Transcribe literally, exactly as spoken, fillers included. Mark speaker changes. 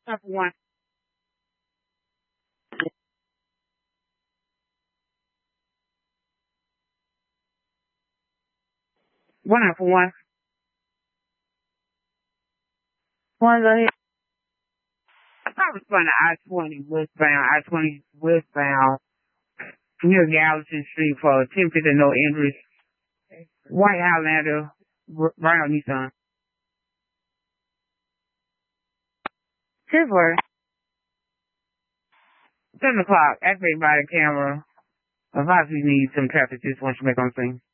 Speaker 1: Stop one. One out for one. One go ahead. I was from the I twenty westbound, I twenty westbound, near Gallatin Street for attempted and no injuries. White Highlander, R- Brown Nissan. Silver. Seven o'clock. Activate body camera. Advise we need some traffic just once you make on scene.